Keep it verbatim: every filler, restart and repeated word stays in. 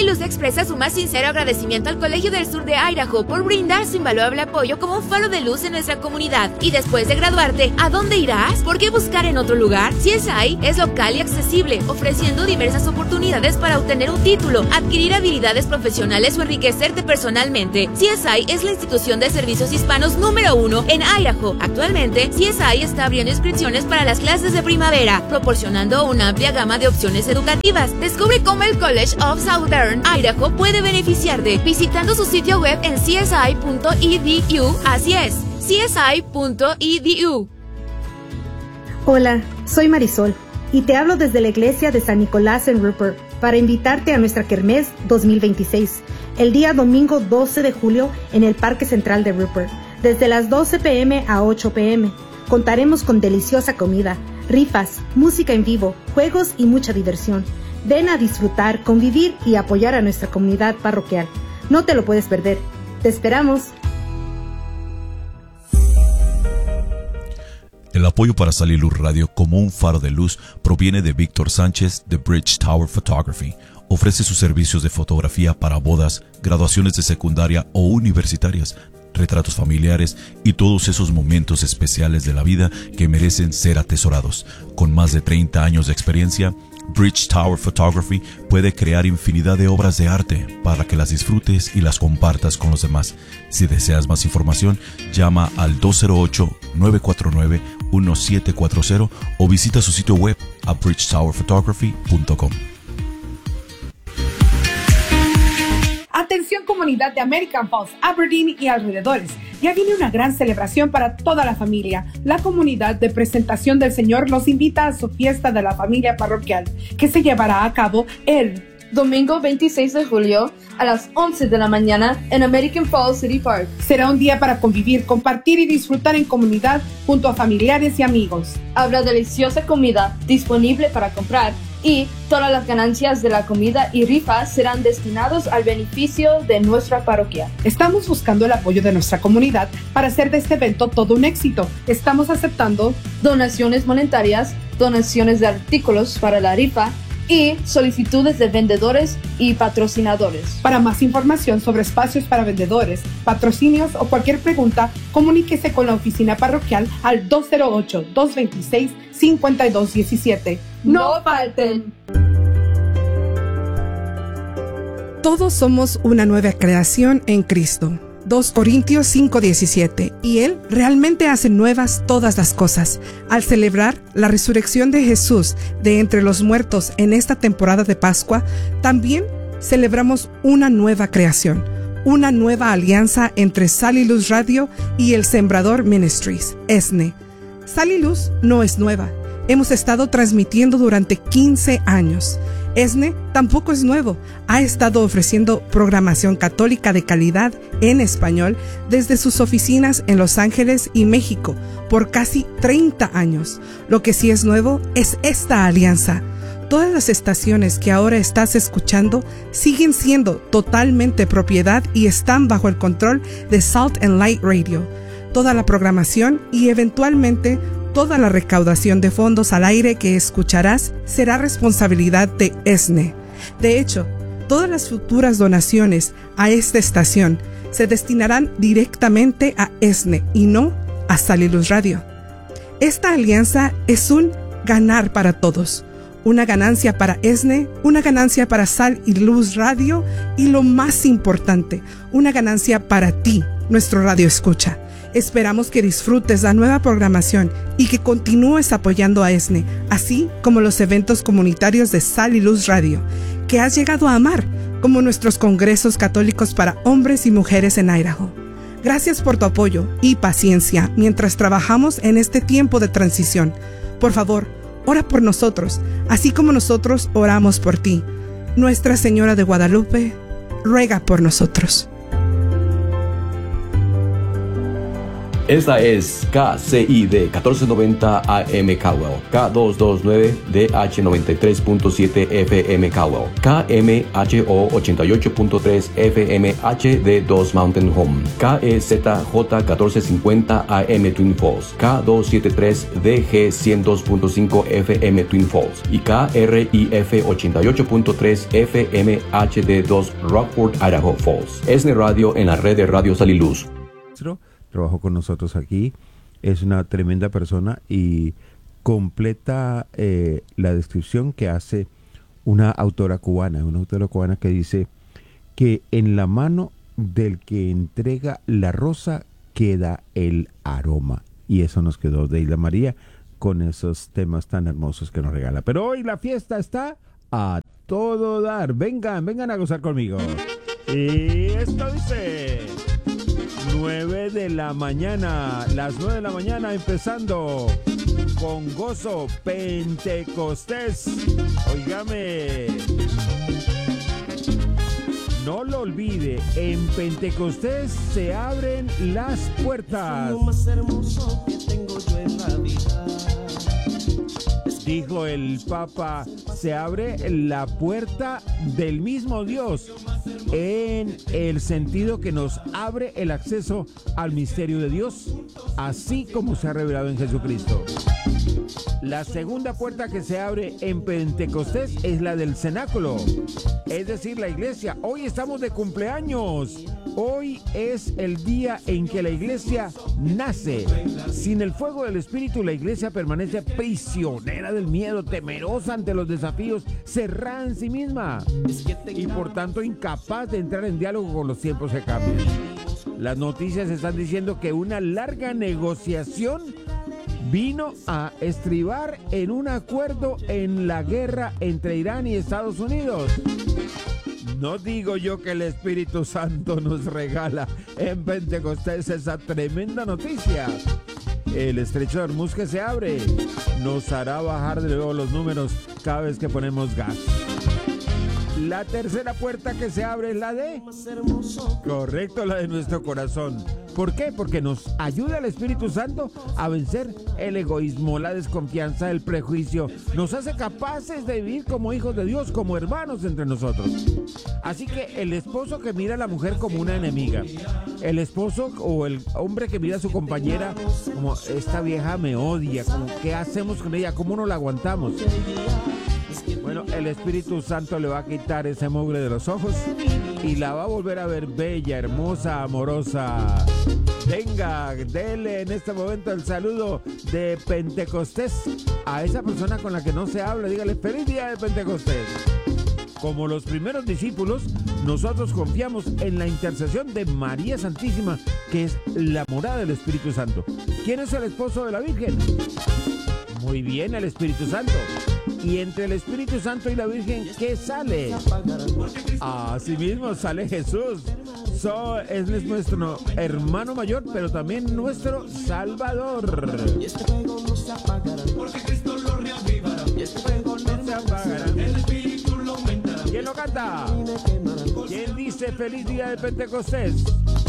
Luz expresa su más sincero agradecimiento al Colegio del Sur de Idaho por brindar su invaluable apoyo como un faro de luz en nuestra comunidad. Y después de graduarte, ¿a dónde irás? ¿Por qué buscar en otro lugar? C S I es local y accesible, ofreciendo diversas oportunidades para obtener un título, adquirir habilidades profesionales o enriquecerte personalmente. C S I es la institución de servicios hispanos número uno en Idaho. Actualmente, C S I está abriendo inscripciones para las clases de primavera, proporcionando una amplia gama de opciones educativas. Descubre cómo el College of Southern Idaho puede beneficiarte visitando su sitio web en c s i punto e d u. Así es, c s i punto e d u. Hola, soy Marisol y te hablo desde la iglesia de San Nicolás en Rupert para invitarte a nuestra Kermés dos mil veintiséis, el día domingo doce de julio en el Parque Central de Rupert, desde las doce p m a ocho p m Contaremos con deliciosa comida, rifas, música en vivo, juegos y mucha diversión. Ven a disfrutar, convivir y apoyar a nuestra comunidad parroquial. No te lo puedes perder. ¡Te esperamos! El apoyo para Sal y Luz Radio como un faro de luz proviene de Víctor Sánchez de Bridge Tower Photography. Ofrece sus servicios de fotografía para bodas, graduaciones de secundaria o universitarias, retratos familiares y todos esos momentos especiales de la vida que merecen ser atesorados. Con más de treinta años de experiencia, Bridge Tower Photography puede crear infinidad de obras de arte para que las disfrutes y las compartas con los demás. Si deseas más información, llama al dos cero ocho, nueve cuatro nueve, uno siete cuatro cero o visita su sitio web a bridge tower photography punto com. Atención comunidad de American Falls, Aberdeen y alrededores. Ya viene una gran celebración para toda la familia. La comunidad de Presentación del Señor los invita a su fiesta de la familia parroquial, que se llevará a cabo el domingo veintiséis de julio a las once de la mañana en American Falls City Park. Será un día para convivir, compartir y disfrutar en comunidad junto a familiares y amigos. Habrá deliciosa comida disponible para comprar y todas las ganancias de la comida y rifas serán destinados al beneficio de nuestra parroquia. Estamos buscando el apoyo de nuestra comunidad para hacer de este evento todo un éxito. Estamos aceptando donaciones monetarias, donaciones de artículos para la rifa y solicitudes de vendedores y patrocinadores. Para más información sobre espacios para vendedores, patrocinios o cualquier pregunta, comuníquese con la oficina parroquial al dos cero ocho, dos dos seis, cinco dos uno siete. ¡No falten! Todos somos una nueva creación en Cristo. dos Corintios cinco diecisiete. Y Él realmente hace nuevas todas las cosas. Al celebrar la resurrección de Jesús de entre los muertos en esta temporada de Pascua, también celebramos una nueva creación, una nueva alianza entre Sal y Luz Radio y el Sembrador Ministries, E S N E. Sal y Luz no es nueva. Hemos estado transmitiendo durante quince años. E S N E tampoco es nuevo. Ha estado ofreciendo programación católica de calidad en español desde sus oficinas en Los Ángeles y México por casi treinta años. Lo que sí es nuevo es esta alianza. Todas las estaciones que ahora estás escuchando siguen siendo totalmente propiedad y están bajo el control de Salt and Light Radio. Toda la programación y eventualmente toda la recaudación de fondos al aire que escucharás será responsabilidad de E S N E. De hecho, todas las futuras donaciones a esta estación se destinarán directamente a E S N E y no a Sal y Luz Radio. Esta alianza es un ganar para todos. Una ganancia para E S N E, una ganancia para Sal y Luz Radio y lo más importante, una ganancia para ti, nuestro radio escucha. Esperamos que disfrutes la nueva programación y que continúes apoyando a E S N E, así como los eventos comunitarios de Sal y Luz Radio, que has llegado a amar, como nuestros congresos católicos para hombres y mujeres en Idaho. Gracias por tu apoyo y paciencia mientras trabajamos en este tiempo de transición. Por favor, ora por nosotros, así como nosotros oramos por ti. Nuestra Señora de Guadalupe, ruega por nosotros. Esta es K C I D catorce noventa A M Caldwell, K doscientos veintinueve D H noventa y tres punto siete F M Caldwell, K M H O ochenta y ocho punto tres F M H D dos Mountain Home, K E Z J catorce cincuenta A M Twin Falls, K doscientos setenta y tres D G ciento dos punto cinco F M Twin Falls y K R I F ochenta y ocho punto tres F M H D dos Rockford, Idaho Falls. Es radio en la red de Radio Sal y Luz. Trabajó con nosotros aquí, es una tremenda persona y completa eh, la descripción que hace una autora cubana, una autora cubana que dice que en la mano del que entrega la rosa queda el aroma. Y eso nos quedó de Isla María con esos temas tan hermosos que nos regala. Pero hoy la fiesta está a todo dar. Vengan, vengan a gozar conmigo. Y esto dice... nueve de la mañana, las nueve de la mañana empezando con gozo Pentecostés. Óigame, no lo olvide, en Pentecostés se abren las puertas. Lo más hermoso que tengo yo en la vida. Dijo el Papa, se abre la puerta del mismo Dios en el sentido que nos abre el acceso al misterio de Dios, así como se ha revelado en Jesucristo. La segunda puerta que se abre en Pentecostés es la del cenáculo, es decir, la iglesia. Hoy estamos de cumpleaños. Hoy es el día en que la iglesia nace. Sin el fuego del Espíritu, la iglesia permanece prisionera del miedo, temerosa ante los desafíos, cerrada en sí misma y por tanto incapaz de entrar en diálogo con los tiempos que cambian. Las noticias están diciendo que una larga negociación vino a estribar en un acuerdo en la guerra entre Irán y Estados Unidos. No digo yo que el Espíritu Santo nos regala en Pentecostés esa tremenda noticia. El estrecho de Hormuz que se abre nos hará bajar de nuevo los números cada vez que ponemos gas. La tercera puerta que se abre es la de... correcto, la de nuestro corazón. ¿Por qué? Porque nos ayuda el Espíritu Santo a vencer el egoísmo, la desconfianza, el prejuicio. Nos hace capaces de vivir como hijos de Dios, como hermanos entre nosotros. Así que el esposo que mira a la mujer como una enemiga, el esposo o el hombre que mira a su compañera como esta vieja me odia, como ¿qué hacemos con ella? ¿Cómo no la aguantamos? Bueno, el Espíritu Santo le va a quitar ese mugre de los ojos y la va a volver a ver bella, hermosa, amorosa. Venga, dele en este momento el saludo de Pentecostés a esa persona con la que no se habla. Dígale, feliz día de Pentecostés. Como los primeros discípulos, nosotros confiamos en la intercesión de María Santísima, que es la morada del Espíritu Santo. ¿Quién es el esposo de la Virgen? Muy bien, el Espíritu Santo. Y entre el Espíritu Santo y la Virgen, ¿qué sale? Así mismo sale Jesús. So, él es nuestro hermano mayor, pero también nuestro Salvador. Y este fuego no se apagará, porque Cristo lo reavivará. Y este fuego no se apagará, el Espíritu lo aumentará. ¿Quién lo canta? ¿Quién dice feliz día de Pentecostés?